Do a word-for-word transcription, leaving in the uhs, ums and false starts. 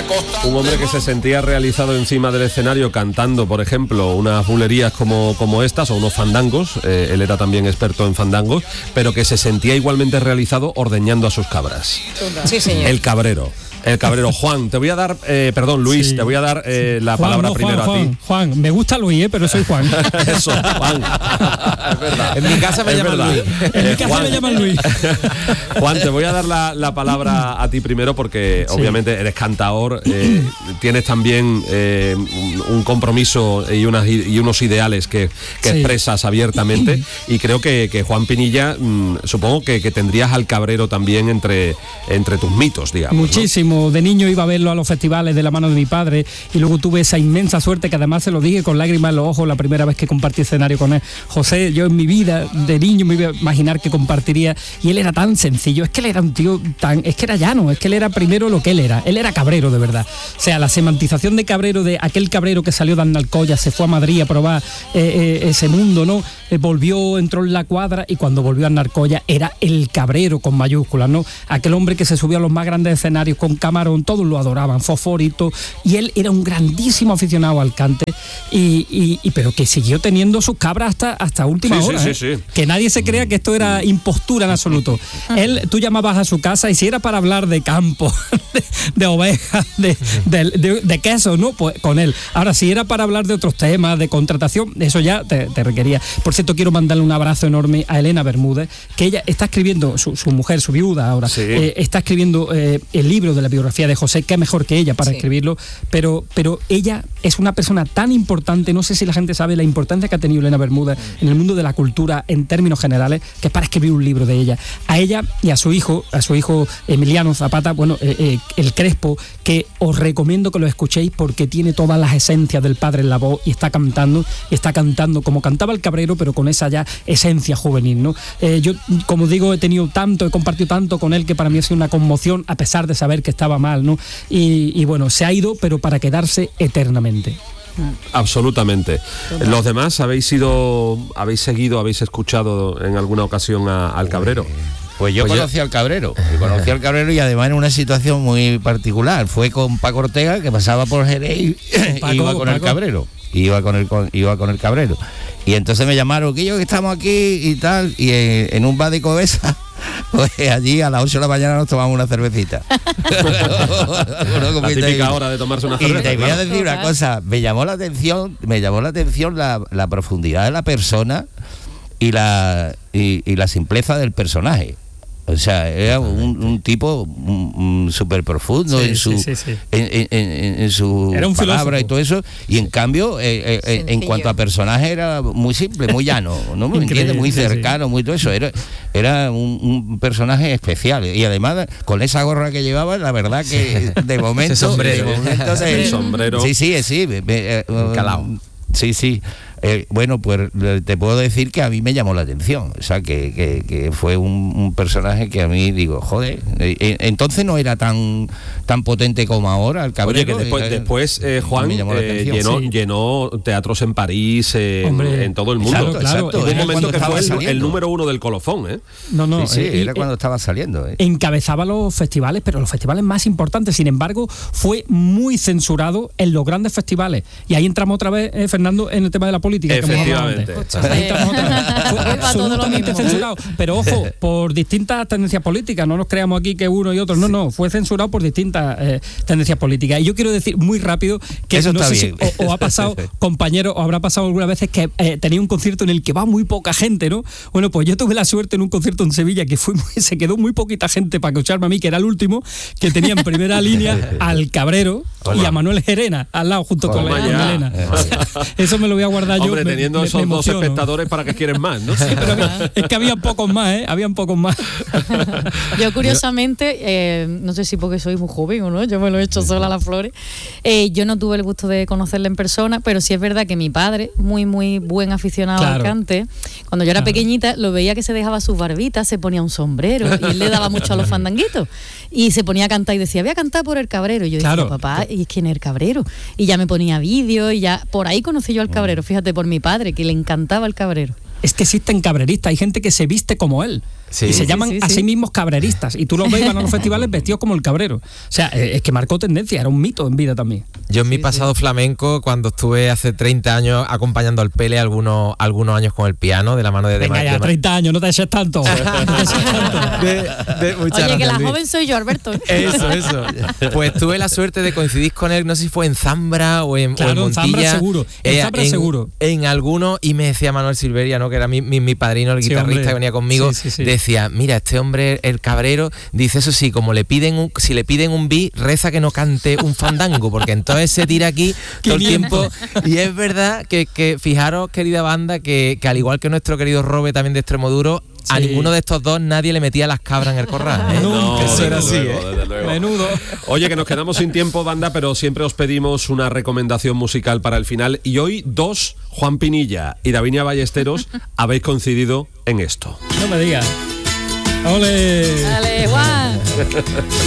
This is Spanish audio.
Un hombre que se sentía realizado encima del escenario cantando, por ejemplo, unas bulerías como, como estas o unos fandangos, eh, él era también experto en fandangos, pero que se sentía igualmente realizado ordeñando a sus cabras. Sí, señor. El cabrero. El cabrero. Juan, te voy a dar, eh, perdón, Luis, sí. te voy a dar eh, la Juan, palabra no, primero Juan, a ti. Juan, Juan, me gusta Luis, eh, pero soy Juan. Eso, Juan. Es verdad. En mi casa me es llaman verdad. Luis. En Eh, mi casa Juan, me llaman Luis. Juan, te voy a dar la, la palabra a ti primero porque sí. obviamente eres cantador, eh, tienes también eh, un, un compromiso y, unas, y unos ideales que, que sí. expresas abiertamente y creo que, que Juan Pinilla, mmm, supongo que, que tendrías al cabrero también entre, entre tus mitos, digamos. Muchísimo. ¿No? De niño iba a verlo a los festivales de la mano de mi padre y luego tuve esa inmensa suerte que además se lo dije con lágrimas en los ojos la primera vez que compartí escenario con él. José, yo en mi vida de niño me iba a imaginar que compartiría y él era tan sencillo, es que él era un tío tan, es que era llano, es que él era primero lo que él era, él era cabrero de verdad. O sea, la semantización de cabrero, de aquel cabrero que salió de Andalcoya, se fue a Madrid a probar eh, eh, ese mundo, ¿no? Eh, volvió, entró en la cuadra y cuando volvió a Andalcoya era el cabrero con mayúsculas, ¿no? Aquel hombre que se subió a los más grandes escenarios con Camarón, todos lo adoraban, Fosforito, y él era un grandísimo aficionado al cante, y, y, y pero que siguió teniendo sus cabras hasta, hasta última sí, hora, sí, ¿eh? sí, sí. Que nadie se crea que esto era impostura en absoluto. Él, tú llamabas a su casa y si era para hablar de campo, de, de ovejas, de, de, de, de queso, ¿no? Pues con él. Ahora, si era para hablar de otros temas, de contratación, eso ya te, te requería. Por cierto, quiero mandarle un abrazo enorme a Elena Bermúdez, que ella está escribiendo, su, su mujer, su viuda ahora, sí. eh, está escribiendo eh, el libro de la biografía de José, que mejor que ella para sí. escribirlo, pero, pero ella es una persona tan importante, no sé si la gente sabe la importancia que ha tenido Elena Bermúdez en el mundo de la cultura en términos generales, que es para escribir un libro de ella. A ella y a su hijo, a su hijo Emiliano Zapata, bueno, eh, eh, el Crespo, que os recomiendo que lo escuchéis porque tiene todas las esencias del padre en la voz y está cantando, y está cantando como cantaba el cabrero, pero con esa ya esencia juvenil, ¿no? Eh, yo, como digo, he tenido tanto, he compartido tanto con él que para mí ha sido una conmoción, a pesar de saber que estaba mal, ¿no? Y, y bueno, se ha ido, pero para quedarse eternamente. Absolutamente. Total. Los demás habéis sido, habéis seguido, habéis escuchado en alguna ocasión a, al cabrero. Pues yo pues conocí yo... al cabrero, yo conocí al cabrero y además en una situación muy particular. Fue con Paco Ortega, que pasaba por Jerez y Paco, iba con Paco. el cabrero. Iba con el con, iba con el cabrero. Y entonces me llamaron, que yo que estamos aquí y tal, y en, en un bar de Covesa, pues allí a las ocho de la mañana nos tomamos una cervecita. La típica hora de tomarse una cerveza. Y te voy a decir una cosa, me llamó la atención, me llamó la atención la, la profundidad de la persona y la y, y la simpleza del personaje. O sea, era un, un tipo súper profundo sí, en su sí, sí, sí. En, en, en su palabra y todo eso, y en cambio eh, eh, en cuanto a personaje era muy simple, muy llano, ¿no me entiendes? Muy cercano, muy todo eso, era, era un, un personaje especial, y además con esa gorra que llevaba, la verdad que de momento, ese sombrero, de momento de, el sombrero sí, sí, sí, eh, calado. Sí, sí. Eh, bueno, pues te puedo decir que a mí me llamó la atención, o sea, que, que, que fue un, un personaje que a mí digo, joder, eh, entonces no era tan tan potente como ahora el cabrero. Oye, que después, eh, después eh, Juan eh, llenó, sí. llenó teatros en París, eh, en, en todo el mundo. Exacto, exacto. Hubo un momento que fue el, el número uno del colofón, ¿eh? No, no, sí, sí eh, era eh, cuando estaba saliendo. Eh. Encabezaba los festivales, pero los festivales más importantes, sin embargo, fue muy censurado en los grandes festivales. Y ahí entramos otra vez, eh, Fernando, en el tema de la política. Efectivamente. Ahí fue absolutamente censurado, pero ojo, por distintas tendencias políticas, no nos creamos aquí que uno y otro, no, no, fue censurado por distintas eh, tendencias políticas. Y yo quiero decir muy rápido que eso no está sé bien. si o, o ha pasado, compañero, o habrá pasado algunas veces que eh, tenía un concierto en el que va muy poca gente, ¿no? Bueno, pues yo tuve la suerte en un concierto en Sevilla que fue muy, se quedó muy poquita gente para escucharme a mí, que era el último, que tenía en primera línea al Cabrero Toma. y a Manuel Gerena al lado, junto Toma con la Elena. Eso me lo voy a guardar yo. Hombre, me, teniendo me, esos me dos espectadores, ¿para qué quieren más? ¿No? Sí, pero es que había pocos más, ¿eh? Habían pocos más. Yo, curiosamente, eh, no sé si porque soy muy joven o no, yo me lo he hecho sola a las flores, eh, yo no tuve el gusto de conocerle en persona, pero sí es verdad que mi padre, muy, muy buen aficionado claro. al cante, cuando yo era claro. pequeñita, lo veía que se dejaba sus barbitas, se ponía un sombrero, y él le daba mucho a los fandanguitos, y se ponía a cantar y decía, voy a cantar por el Cabrero. Y yo claro. decía, papá, ¿y quién es el Cabrero? Y ya me ponía vídeos, y ya, por ahí conocí yo al Cabrero, fíjate, por mi padre, que le encantaba el Cabrero. Es que existen cabreristas, hay gente que se viste como él. Sí. Y se llaman sí, sí, a sí mismos cabreristas. Y tú los ves y van a los festivales vestidos como el cabrero. O sea, es que marcó tendencia, era un mito en vida también. Yo en mi sí, pasado sí. flamenco, cuando estuve hace treinta años acompañando al Pele algunos, algunos años con el piano, de la mano de... Venga, de, ya, de treinta años, no te eches tanto. No te eches tanto. De, de, Oye, gracias, que la Luis. joven soy yo, Alberto. Eso, eso. Pues tuve la suerte de coincidir con él, no sé si fue en Zambra o en, claro, o en Montilla. En Zambra seguro. En eh, Zambra en, seguro. En alguno, y me decía Manuel Silveria, ¿no? Que era mi, mi, mi padrino, el sí, guitarrista hombre. que venía conmigo, sí, sí, sí. decía, mira, este hombre, el cabrero, dice eso sí, como le piden un, si le piden un bi, reza que no cante un fandango, porque entonces se tira aquí todo el tiempo. Y es verdad que, que fijaros, querida banda, que, que al igual que nuestro querido Robe también de Extremoduro, sí. a ninguno de estos dos nadie le metía las cabras en el corral, ¿eh? No, eso era así, luego, ¿eh? Menudo. Oye, que nos quedamos sin tiempo, banda, pero siempre os pedimos una recomendación musical para el final. Y hoy dos, Juan Pinilla y Davinia Ballesteros, habéis coincidido en esto. No me digas. ¡Ole! Dale, Juan.